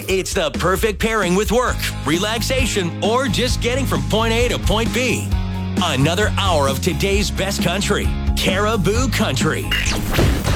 It's the perfect pairing with work, relaxation, or just getting from point A to point B. Another hour of today's best country, Caribou Country.